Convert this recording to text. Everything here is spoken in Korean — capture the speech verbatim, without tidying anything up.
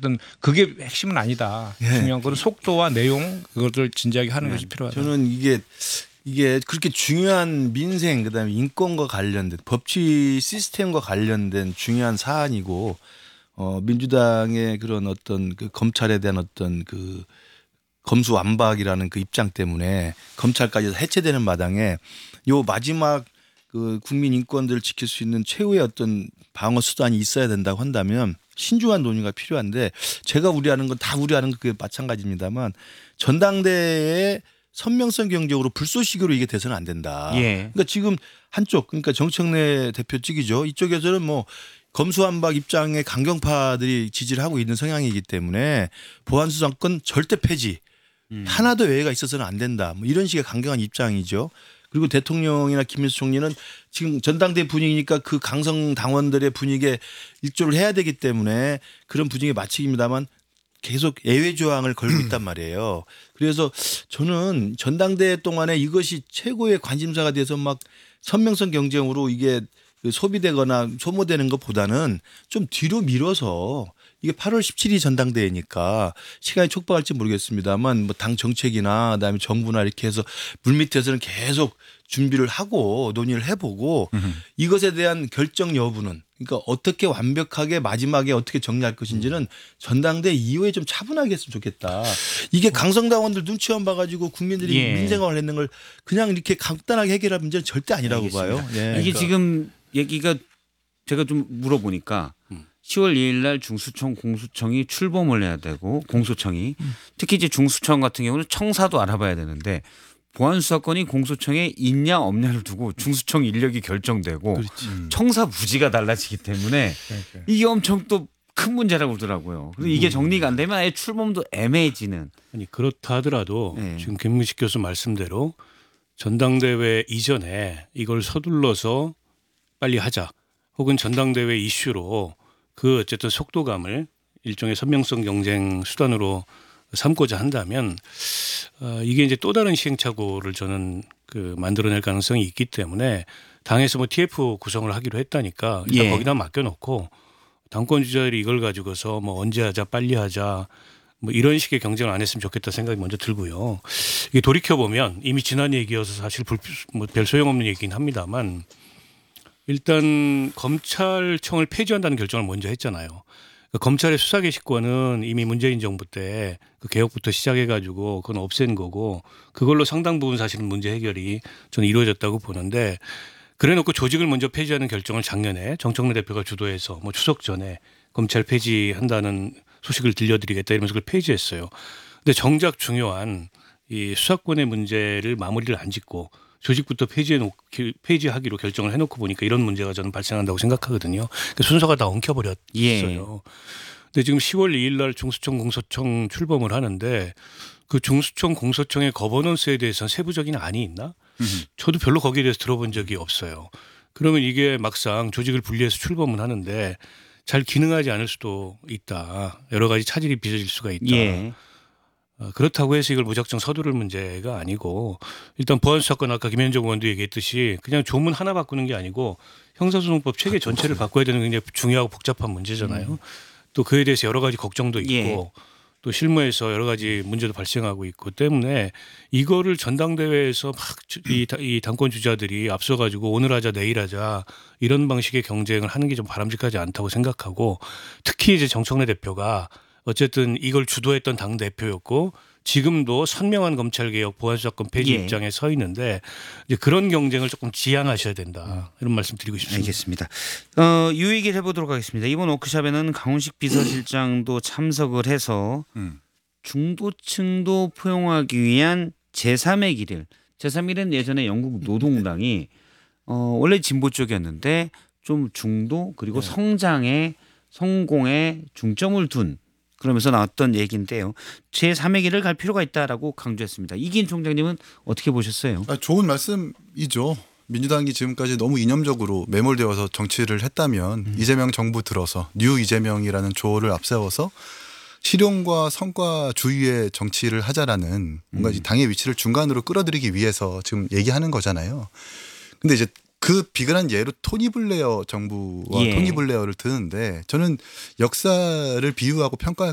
어쨌든 그게 핵심은 아니다. 예. 중요한 건 속도와 내용 그것을 진지하게 하는 네. 것이 필요하다. 저는 이게 이게 그렇게 중요한 민생 그다음에 인권과 관련된 법치 시스템과 관련된 중요한 사안이고 어 민주당의 그런 어떤 그 검찰에 대한 어떤 그 검수완박이라는 그 입장 때문에 검찰까지 해체되는 마당에 요 마지막 그 국민 인권들을 지킬 수 있는 최후의 어떤 방어 수단이 있어야 된다고 한다면 신중한 논의가 필요한데 제가 우려하는 건 다 우려하는 게 마찬가지입니다만 전당대회의 선명성 경쟁으로 불쏘시개로 이게 돼서는 안 된다. 예. 그러니까 지금 한쪽 그러니까 정청래 대표 측이죠. 이쪽에서는 뭐 검수완박 입장의 강경파들이 지지를 하고 있는 성향이기 때문에 보안수사권 절대 폐지. 음. 하나도 예외가 있어서는 안 된다. 뭐 이런 식의 강경한 입장이죠. 그리고 대통령이나 김일수 총리는 지금 전당대회 분위기니까 그 강성 당원들의 분위기에 일조를 해야 되기 때문에 그런 분위기에 맞추기입니다만 계속 예외 조항을 걸고 있단 말이에요. 그래서 저는 전당대회 동안에 이것이 최고의 관심사가 돼서 막 선명성 경쟁으로 이게 소비되거나 소모되는 것보다는 좀 뒤로 미뤄서 이게 팔월 십칠일 전당대회니까 시간이 촉박할지 모르겠습니다만 뭐 당 정책이나 그다음에 정부나 이렇게 해서 물밑에서는 계속 준비를 하고 논의를 해보고 음흠. 이것에 대한 결정 여부는 그러니까 어떻게 완벽하게 마지막에 어떻게 정리할 것인지는 전당대회 이후에 좀 차분하게 했으면 좋겠다. 이게 강성당원들 눈치만 봐가지고 국민들이 예. 민생화를 했는 걸 그냥 이렇게 간단하게 해결할 문제는 절대 아니라고 알겠습니다. 봐요. 예. 이게 그러니까. 지금 얘기가 제가 좀 물어보니까 음. 시월 이일 날 중수청 공수청이 출범을 해야 되고 공소청이 음. 특히 이제 중수청 같은 경우는 청사도 알아봐야 되는데 보안수사권이 공소청에 있냐 없냐를 두고 중수청 인력이 결정되고 그렇지. 청사 부지가 달라지기 때문에 그러니까. 이게 엄청 또 큰 문제라고 그러더라고요. 그래서 이게 정리가 안 되면 아예 출범도 애매해지는. 아니 그렇다 하더라도 네. 지금 김문식 교수 말씀대로 전당대회 이전에 이걸 서둘러서 빨리 하자 혹은 전당대회 이슈로 그 어쨌든 속도감을 일종의 선명성 경쟁 수단으로 삼고자 한다면 어, 이게 이제 또 다른 시행착오를 저는 그 만들어낼 가능성이 있기 때문에 당에서 뭐 티에프 구성을 하기로 했다니까 일단 예. 거기다 맡겨놓고 당권 주자들이 이걸 가지고서 뭐 언제 하자 빨리 하자 뭐 이런 식의 경쟁을 안 했으면 좋겠다 생각이 먼저 들고요. 이게 돌이켜 보면 이미 지난 얘기여서 사실 뭐 별 소용없는 얘기긴 합니다만 일단 검찰청을 폐지한다는 결정을 먼저 했잖아요. 그러니까 검찰의 수사 개시권은 이미 문재인 정부 때 그 개혁부터 시작해가지고 그건 없앤 거고 그걸로 상당 부분 사실은 문제 해결이 저는 이루어졌다고 보는데 그래놓고 조직을 먼저 폐지하는 결정을 작년에 정청래 대표가 주도해서 뭐 추석 전에 검찰 폐지한다는 소식을 들려드리겠다 이러면서 그걸 폐지했어요. 근데 정작 중요한 이 수사권의 문제를 마무리를 안 짓고 조직부터 폐지해 놓 폐지하기로 결정을 해놓고 보니까 이런 문제가 저는 발생한다고 생각하거든요. 그러니까 순서가 다 엉켜버렸어요. 예. 근데 지금 시월 이일 날 중수청 공소청 출범을 하는데 그 중수청 공소청의 거버넌스에 대해서는 세부적인 안이 있나? 음흠. 저도 별로 거기에 대해서 들어본 적이 없어요. 그러면 이게 막상 조직을 분리해서 출범을 하는데 잘 기능하지 않을 수도 있다. 여러 가지 차질이 빚어질 수가 있다. 예. 어, 그렇다고 해서 이걸 무작정 서두를 문제가 아니고 일단 보안수사권 아까 김현정 의원도 얘기했듯이 그냥 조문 하나 바꾸는 게 아니고 형사소송법 체계 전체를 바꿔야 되는 게 굉장히 중요하고 복잡한 문제잖아요. 음. 또 그에 대해서 여러 가지 걱정도 있고 예. 또 실무에서 여러 가지 문제도 발생하고 있고 때문에 이거를 전당대회에서 막 이 이 당권 주자들이 앞서가지고 오늘 하자 내일 하자 이런 방식의 경쟁을 하는 게 좀 바람직하지 않다고 생각하고 특히 이제 정청래 대표가 어쨌든 이걸 주도했던 당 대표였고 지금도 선명한 검찰개혁 보안수사권 폐지 예. 입장에 서 있는데 이제 그런 경쟁을 조금 지양하셔야 된다 이런 말씀 드리고 싶습니다. 알겠습니다. 어, 이 얘기를 해보도록 하겠습니다. 이번 워크숍에는 강훈식 비서실장도 참석을 해서 음. 중도층도 포용하기 위한 제삼의 길을 제삼의 길은 예전에 영국 노동당이 어, 원래 진보 쪽이었는데 좀 중도 그리고 네. 성장에 성공에 중점을 둔 그러면서 나왔던 얘기인데요. 제삼의 길을 갈 필요가 있다라고 강조했습니다. 이기인 총장님은 어떻게 보셨어요? 아, 좋은 말씀이죠. 민주당이 지금까지 너무 이념적으로 매몰되어서 정치를 했다면 음. 이재명 정부 들어서 뉴 이재명이라는 조를 앞세워서 실용과 성과주의의 정치를 하자라는 뭔가 음. 당의 위치를 중간으로 끌어들이기 위해서 지금 얘기하는 거잖아요. 근데 이제 그 비근한 예로 토니 블레어 정부와 예. 토니 블레어를 드는데 저는 역사를 비유하고 평가할